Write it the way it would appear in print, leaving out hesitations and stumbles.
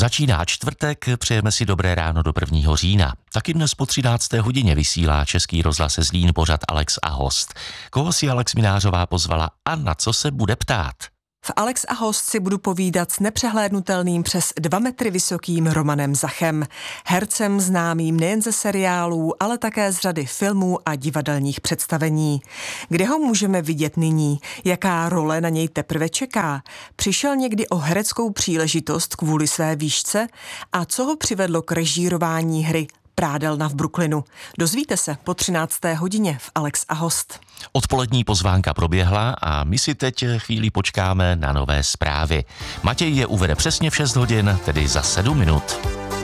Začíná čtvrtek, přejeme si dobré ráno do 1. října. Taky dnes po 13. hodině vysílá Český rozhlas Zlín pořad Alex a host. Koho si Alex Minářová pozvala a na co se bude ptát? V Alex a host si budu povídat s nepřehlédnutelným přes 2 metry vysokým Romanem Zachem, hercem známým nejen ze seriálů, ale také z řady filmů a divadelních představení. Kde ho můžeme vidět nyní? Jaká role na něj teprve čeká? Přišel někdy o hereckou příležitost kvůli své výšce? A co ho přivedlo k režírování hry Prádelna v Brooklynu? Dozvíte se po 13. hodině v Alex a host. Odpolední pozvánka proběhla a my si teď chvíli počkáme na nové zprávy. Matěj je uvede přesně v 6 hodin, tedy za 7 minut.